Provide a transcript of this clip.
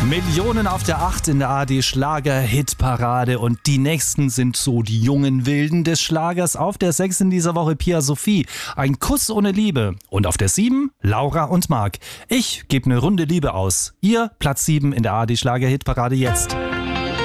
Millionen auf der 8 in der ARD Schlager-Hitparade und die nächsten sind so die jungen Wilden des Schlagers. Auf der 6 in dieser Woche Pia Sophie, Ein Kuss ohne Liebe. Und auf der 7 Laura und Marc. Ich gebe eine Runde Liebe aus. Ihr Platz 7 in der ARD Schlager-Hitparade jetzt.